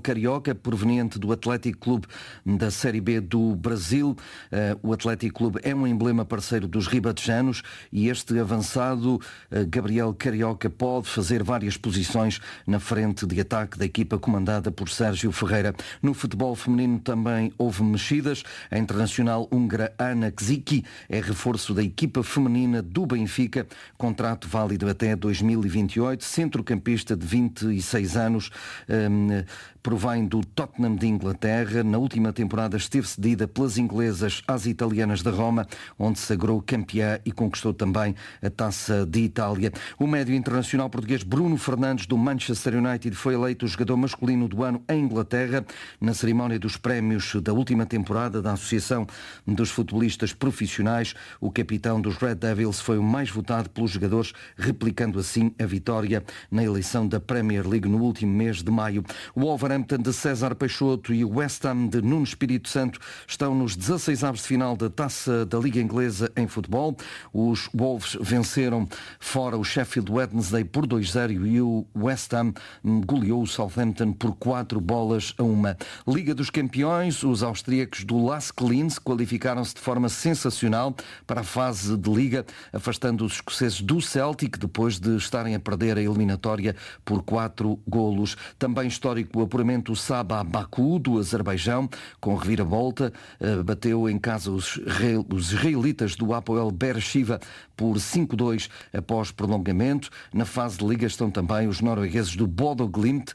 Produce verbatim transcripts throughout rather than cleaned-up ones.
Carioca, proveniente do Atlético Clube da Série B do Brasil. O Atlético Clube é um emblema parceiro dos ribatejanos e este avançado, Gabriel Carioca, pode fazer várias posições na frente de ataque da equipa comandada por Sérgio Ferreira. No futebol feminino também houve mexidas. A internacional húngara Ana Kziki é reforço da equipa feminina do Benfica, contrato válido até dois mil e vinte e oito, centrocampista de vinte e seis anos, um, provém do Tottenham de Inglaterra. Na última temporada esteve cedida pelas inglesas às italianas da Roma, onde se sagrou campeã e conquistou também a Taça de Itália. O médio internacional português Bruno Fernandes, do Manchester United, foi eleito o jogador masculino do ano em Inglaterra, na cerimónia dos prémios da última temporada da Associação dos Futebolistas Profissionais. O capitão dos Red Devils foi o mais votado pelos jogadores, replicando assim a vitória na eleição da Premier League no último mês de maio. O Wolverhampton de César Peixoto e o West Ham de Nuno Espírito Santo estão nos dezasseisavos de final da Taça da Liga Inglesa em futebol. Os Wolves venceram fora o Sheffield Wednesday por dois a zero e o West Ham goleou o Southampton por quatro bolas a uma. Liga dos Campeões, os austríacos do Lask Linz qualificaram-se de forma sensacional para a fase de Liga, afastando os escoceses do Celtic depois de estarem a perder a eliminatória por quatro golos. Também histórico o apuramento do Sabah Baku do Azerbaijão, com reviravolta, bateu em casa os israelitas do Hapoel Beersheva por cinco a dois após prolongamento. Na fase de Liga estão também os noruegueses do Bodo Glimt,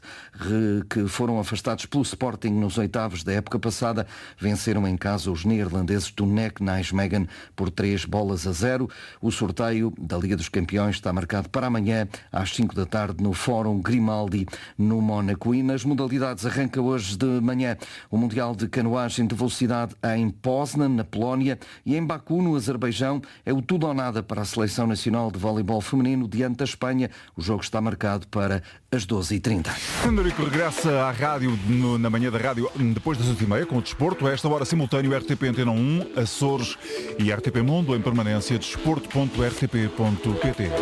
que foram afastados pelo Sporting nos oitavos da época passada. Venceram em casa os neerlandeses do N E C Nijmegen por três bolas a zero. O sorteio da Liga dos Campeões está marcado para amanhã às cinco da tarde no Fórum Grimaldi, no Mónaco. E nas modalidades arranca hoje de manhã o Mundial de Canoagem de Velocidade em Poznan, na Polónia, e em Baku, no Azerbaijão, é o tudo ou nada para a Seleção Nacional de Voleibol Feminino diante da Espanha. O jogo está marcado para as doze e trinta. Frederico regressa à rádio no, na manhã da rádio depois das oito e meia com o desporto. A esta hora simultâneo R T P Antena um, Açores e R T P Mundo em permanência, desporto ponto r t p ponto p t.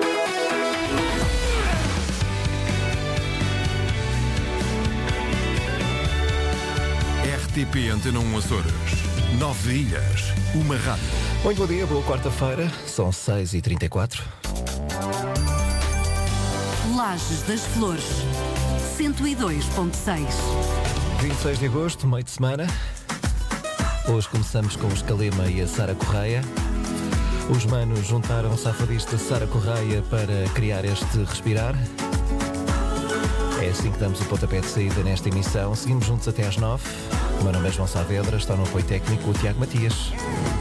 R T P Antena um Açores. Nove ilhas, uma rádio. Muito bom dia, boa quarta-feira. São seis e trinta e quatro. Lajes das Flores, cento e dois ponto seis. vinte e seis de agosto, meio de semana. Hoje começamos com os Calema e a Sara Correia. Os manos juntaram-se à fadista Sara Correia para criar este Respirar. É assim que damos o pontapé de saída nesta emissão. Seguimos juntos até às nove. O meu nome é João Saavedra, está no apoio técnico o Tiago Matias.